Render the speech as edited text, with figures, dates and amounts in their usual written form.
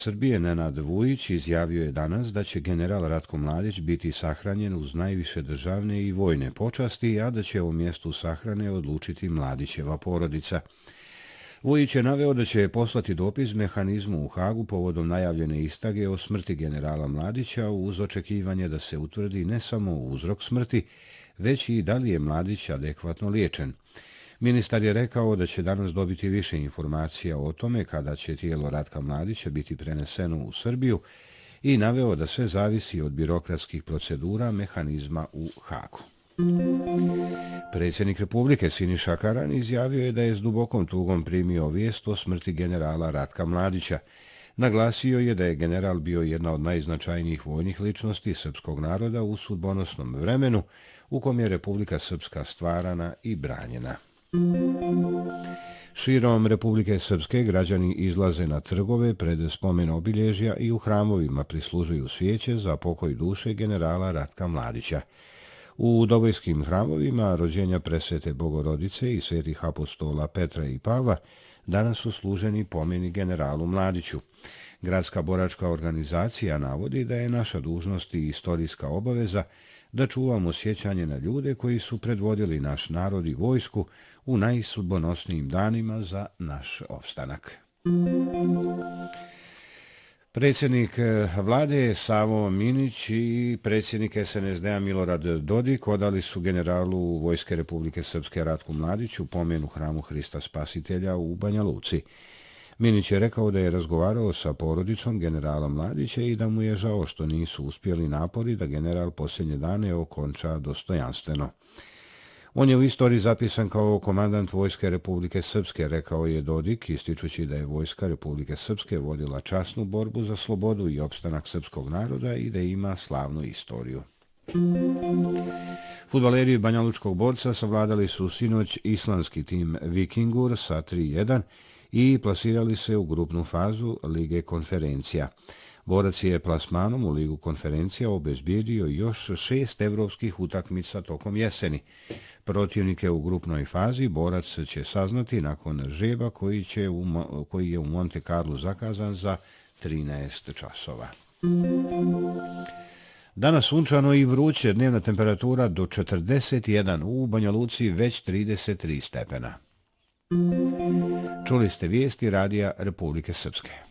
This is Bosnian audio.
Srbije Nenad Vujić izjavio je danas da će general Ratko Mladić biti sahranjen uz najviše državne i vojne počasti, a da će o mjestu sahrane odlučiti Mladićeva porodica. Vujić je naveo da će poslati dopis mehanizmu u Hagu povodom najavljene istrage o smrti generala Mladića uz očekivanje da se utvrdi ne samo uzrok smrti, već i da li je Mladić adekvatno liječen. Ministar je rekao da će danas dobiti više informacija o tome kada će tijelo Ratka Mladića biti preneseno u Srbiju i naveo da sve zavisi od birokratskih procedura mehanizma u Hagu. Predsjednik Republike Siniša Karan izjavio je da je s dubokom tugom primio vijest o smrti generala Ratka Mladića. Naglasio je da je general bio jedna od najznačajnijih vojnih ličnosti srpskog naroda u sudbonosnom vremenu u kom je Republika Srpska stvarana i branjena. Širom Republike Srpske građani izlaze na trgove pred spomen obilježja i u hramovima prislužuju svijeće za pokoj duše generala Ratka Mladića. U Dobojskim hramovima rođenja presvete Bogorodice i svetih apostola Petra i Pavla danas su služeni pomeni generalu Mladiću. Gradska boračka organizacija navodi da je naša dužnost i istorijska obaveza da čuvamo sjećanje na ljude koji su predvodili naš narod i vojsku u najsudbonosnijim danima za naš opstanak. Predsjednik vlade Savo Minić i predsjednik SNSD-a Milorad Dodik odali su generalu Vojske Republike Srpske Ratku Mladiću pomen u hramu Hrista Spasitelja u Banja Luci. Minić je rekao da je razgovarao sa porodicom generala Mladića i da mu je žao što nisu uspjeli napori da general posljednje dane okonča dostojanstveno. On je u istoriji zapisan kao komandant Vojske Republike Srpske, rekao je Dodik, ističući da je Vojska Republike Srpske vodila časnu borbu za slobodu i opstanak srpskog naroda i da ima slavnu istoriju. Fudbaleri banjalučkog Borca savladali su sinoć islandski tim Vikingur sa 3:1 i plasirali se u grupnu fazu Lige konferencija. Borac je plasmanom u Ligu konferencija obezbijedio još 6 evropskih utakmica tokom jeseni. Protivnike u grupnoj fazi Borac će saznati nakon žreba koji je u Monte Carlo zakazan za 13 časova. Danas sunčano i vruće, dnevna temperatura do 41, u Banja Luci već 33 stepena. Čuli ste vijesti Radija Republike Srpske.